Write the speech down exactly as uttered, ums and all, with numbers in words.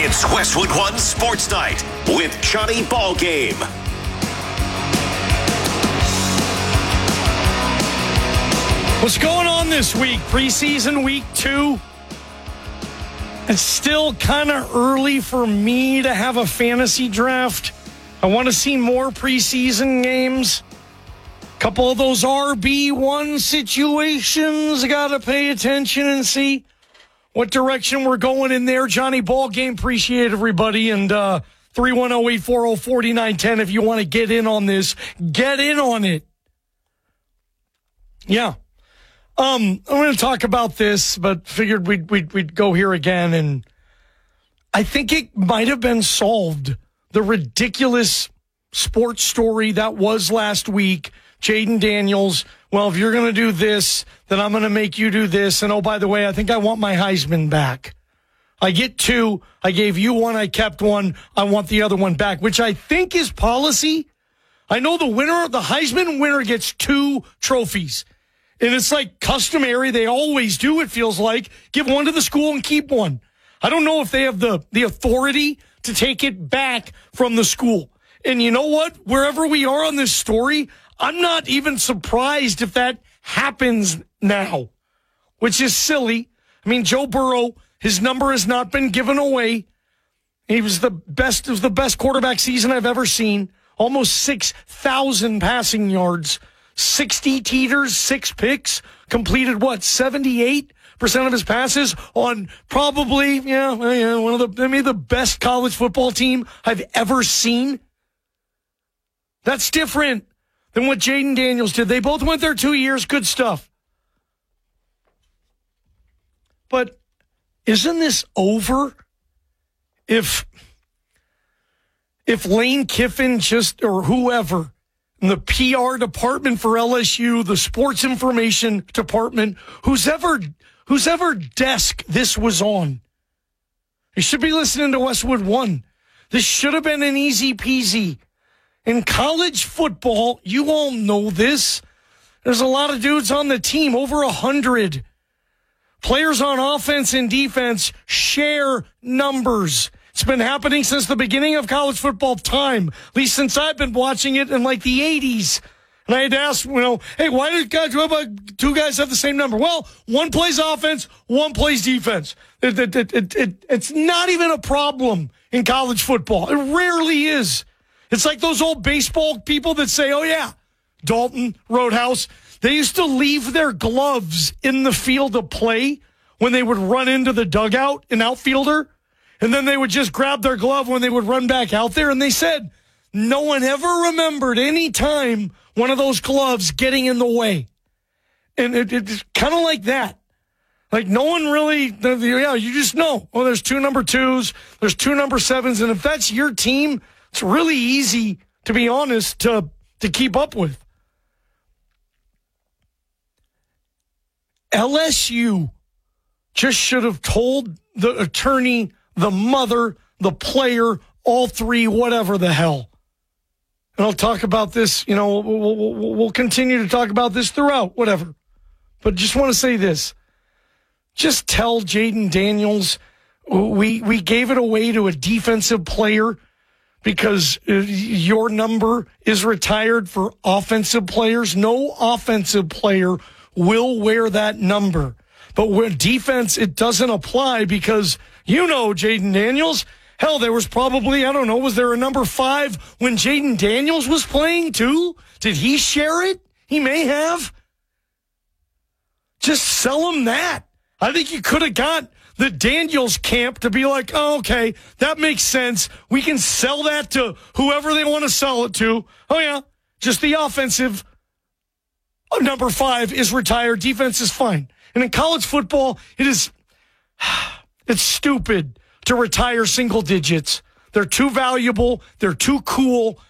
It's Westwood One Sports Night with Johnny Ballgame. What's going on this week? Preseason week two. It's still kind of early for me to have a fantasy draft. I want to see more preseason games. A couple of those R B one situations. Got to pay attention and see what direction we're going in there. Johnny Ballgame, appreciate everybody. And uh, three one zero, eight four zero, four nine one zero if you want to get in on this. Get in on it. Yeah. Um, I'm going to talk about this, but figured we'd, we'd, we'd go here again. And I think it might have been solved. The ridiculous sports story that was last week. Jayden Daniels, well, if you're going to do this, then I'm going to make you do this. And oh, by the way, I think I want my Heisman back. I get two. I gave you one. I kept one. I want the other one back, which I think is policy. I know the winner, the Heisman winner gets two trophies. And it's like customary. They always do, it feels like. Give one to the school and keep one. I don't know if they have the, the authority to take it back from the school. And you know what? Wherever we are on this story, I'm not even surprised if that happens now, which is silly. I mean, Joe Burrow, his number has not been given away. He was the best, it was the best quarterback season I've ever seen. Almost six thousand passing yards. sixty teeters, six picks, completed what, seventy-eight percent of his passes on probably, yeah, yeah, one of the, maybe the best college football team I've ever seen. That's different than what Jayden Daniels did. They both went there two years, good stuff. But isn't this over if, if Lane Kiffin just, or whoever, and the P R department for L S U, the sports information department, whose ever, whose ever desk this was on. You should be listening to Westwood One. This should have been an easy peasy. In college football, you all know this. There's a lot of dudes on the team, over a hundred. Players on offense and defense share numbers. It's been happening since the beginning of college football time, at least since I've been watching it in like the eighties. And I had to ask, you know, hey, why did guys, why about two guys have the same number? Well, one plays offense, one plays defense. It, it, it, it, it, it's not even a problem in college football. It rarely is. It's like those old baseball people that say, oh, yeah, Dalton, Roadhouse, they used to leave their gloves in the field of play when they would run into the dugout, an outfielder. And then they would just grab their glove when they would run back out there. And they said no one ever remembered any time one of those gloves getting in the way. And it, it's kind of like that. Like no one really, yeah, you just know, oh, there's two number twos, there's two number sevens. And if that's your team, it's really easy, to be honest, to, to keep up with. L S U just should have told the attorney, the mother, the player, all three, whatever the hell. And I'll talk about this, you know, we'll, we'll, we'll continue to talk about this throughout, whatever. But just want to say this. Just tell Jayden Daniels we we gave it away to a defensive player because your number is retired for offensive players. No offensive player will wear that number. But with defense, it doesn't apply because, you know, Jayden Daniels, hell, there was probably, I don't know, was there a number five when Jayden Daniels was playing too? Did he share it? He may have. Just sell him that. I think you could have got the Daniels camp to be like, oh, okay, that makes sense. We can sell that to whoever they want to sell it to. Oh, yeah, just the offensive oh, number five is retired. Defense is fine. And in college football, it is, it's stupid to retire single digits. They're too valuable. They're too cool.